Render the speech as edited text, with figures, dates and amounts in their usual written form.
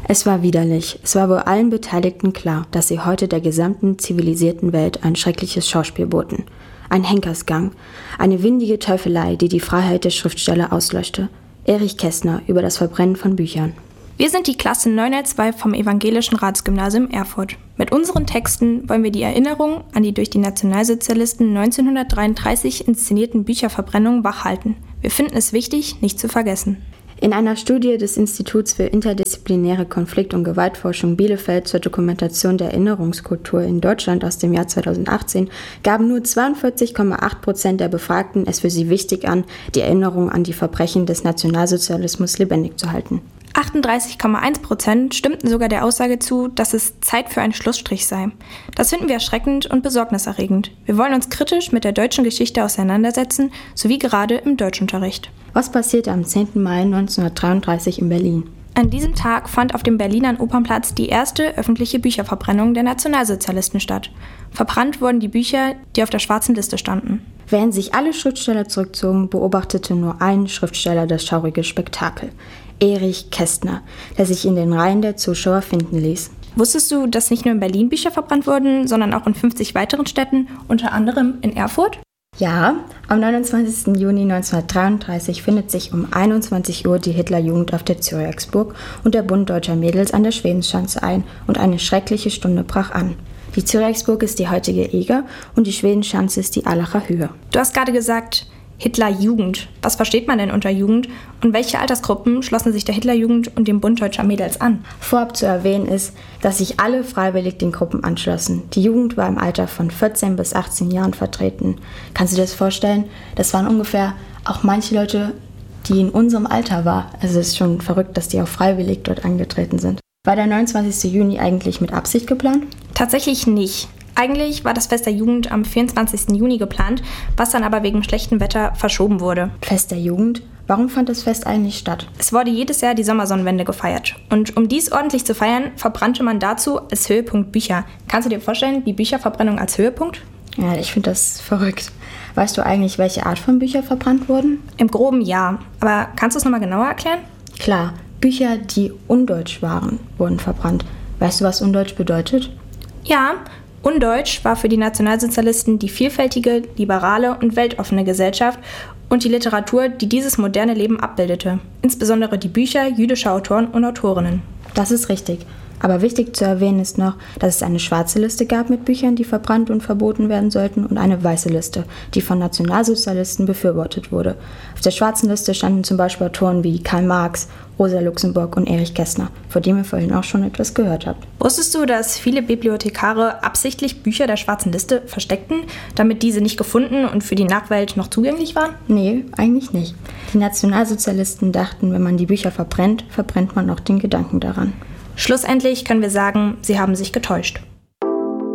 Es war widerlich. Es war wohl allen Beteiligten klar, dass sie heute der gesamten zivilisierten Welt ein schreckliches Schauspiel boten. Ein Henkersgang, eine windige Teufelei, die die Freiheit der Schriftsteller auslöschte. Erich Kästner über das Verbrennen von Büchern. Wir sind die Klasse 9L2 vom Evangelischen Ratsgymnasium Erfurt. Mit unseren Texten wollen wir die Erinnerung an die durch die Nationalsozialisten 1933 inszenierten Bücherverbrennungen wachhalten. Wir finden es wichtig, nicht zu vergessen. In einer Studie des Instituts für interdisziplinäre Konflikt- und Gewaltforschung Bielefeld zur Dokumentation der Erinnerungskultur in Deutschland aus dem Jahr 2018 gaben nur 42,8% der Befragten es für sie wichtig an, die Erinnerung an die Verbrechen des Nationalsozialismus lebendig zu halten. 38,1% stimmten sogar der Aussage zu, dass es Zeit für einen Schlussstrich sei. Das finden wir erschreckend und besorgniserregend. Wir wollen uns kritisch mit der deutschen Geschichte auseinandersetzen, sowie gerade im Deutschunterricht. Was passierte am 10. Mai 1933 in Berlin? An diesem Tag fand auf dem Berliner Opernplatz die erste öffentliche Bücherverbrennung der Nationalsozialisten statt. Verbrannt wurden die Bücher, die auf der schwarzen Liste standen. Während sich alle Schriftsteller zurückzogen, beobachtete nur ein Schriftsteller das schaurige Spektakel. Erich Kästner, der sich in den Reihen der Zuschauer finden ließ. Wusstest du, dass nicht nur in Berlin Bücher verbrannt wurden, sondern auch in 50 weiteren Städten, unter anderem in Erfurt? Ja, am 29. Juni 1933 findet sich um 21 Uhr die Hitlerjugend auf der Zürichsburg und der Bund Deutscher Mädels an der Schwedenschanze ein und eine schreckliche Stunde brach an. Die Zürichsburg ist die heutige Eger und die Schwedenschanze ist die Allacher Höhe. Du hast gerade gesagt, Hitlerjugend. Was versteht man denn unter Jugend und welche Altersgruppen schlossen sich der Hitlerjugend und dem Bund Deutscher Mädels an? Vorab zu erwähnen ist, dass sich alle freiwillig den Gruppen anschlossen. Die Jugend war im Alter von 14 bis 18 Jahren vertreten. Kannst du dir das vorstellen? Das waren ungefähr auch manche Leute, die in unserem Alter waren. Also es ist schon verrückt, dass die auch freiwillig dort angetreten sind. War der 29. Juni eigentlich mit Absicht geplant? Tatsächlich nicht. Eigentlich war das Fest der Jugend am 24. Juni geplant, was dann aber wegen schlechtem Wetter verschoben wurde. Fest der Jugend? Warum fand das Fest eigentlich statt? Es wurde jedes Jahr die Sommersonnenwende gefeiert. Und um dies ordentlich zu feiern, verbrannte man dazu als Höhepunkt Bücher. Kannst du dir vorstellen, die Bücherverbrennung als Höhepunkt? Ja, ich finde das verrückt. Weißt du eigentlich, welche Art von Büchern verbrannt wurden? Im Groben ja. Aber kannst du es nochmal genauer erklären? Klar, Bücher, die undeutsch waren, wurden verbrannt. Weißt du, was undeutsch bedeutet? Ja, undeutsch war für die Nationalsozialisten die vielfältige, liberale und weltoffene Gesellschaft und die Literatur, die dieses moderne Leben abbildete. Insbesondere die Bücher jüdischer Autoren und Autorinnen. Das ist richtig. Aber wichtig zu erwähnen ist noch, dass es eine schwarze Liste gab mit Büchern, die verbrannt und verboten werden sollten, und eine weiße Liste, die von Nationalsozialisten befürwortet wurde. Auf der schwarzen Liste standen zum Beispiel Autoren wie Karl Marx, Rosa Luxemburg und Erich Kästner, von dem ihr vorhin auch schon etwas gehört habt. Wusstest du, dass viele Bibliothekare absichtlich Bücher der schwarzen Liste versteckten, damit diese nicht gefunden und für die Nachwelt noch zugänglich waren? Nee, eigentlich nicht. Die Nationalsozialisten dachten, wenn man die Bücher verbrennt, verbrennt man auch den Gedanken daran. Schlussendlich können wir sagen, sie haben sich getäuscht.